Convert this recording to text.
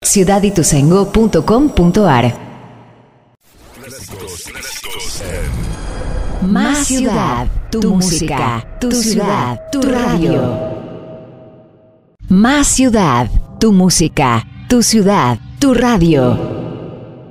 ciudadituzaingó.com.ar. Más ciudad, tu música, tu ciudad, tu radio. Más ciudad, tu música, tu ciudad, tu radio.